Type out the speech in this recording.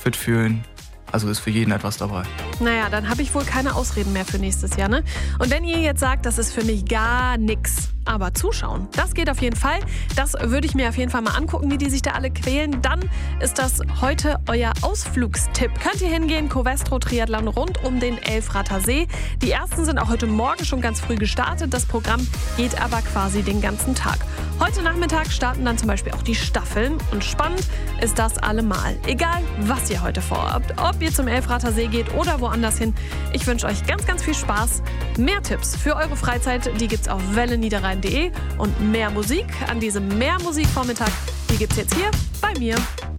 fit fühlen. Also ist für jeden etwas dabei. Naja, dann habe ich wohl keine Ausreden mehr für nächstes Jahr, ne? Und wenn ihr jetzt sagt, das ist für mich gar nix, aber zuschauen, das geht auf jeden Fall. Das würde ich mir auf jeden Fall mal angucken, wie die sich da alle quälen. Dann ist das heute euer Ausflugstipp. Könnt ihr hingehen, Covestro Triathlon rund um den Elfrather See. Die ersten sind auch heute Morgen schon ganz früh gestartet. Das Programm geht aber quasi den ganzen Tag. Heute Nachmittag starten dann zum Beispiel auch die Staffeln. Und spannend ist das allemal. Egal, was ihr heute vorhabt. Ob ihr zum Elfrather See geht oder woanders hin. Ich wünsche euch ganz, ganz viel Spaß. Mehr Tipps für eure Freizeit, die gibt's auf wellenniederrhein.de. Und mehr Musik an diesem Mehrmusikvormittag, die gibt's jetzt hier bei mir.